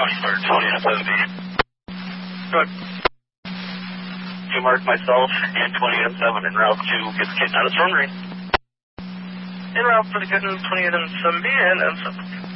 County Fire 20 M7. Good. You mark myself and 20 M7 en route to get the kitten out of storm drain. En route for the kitten, 20 M7B and M7.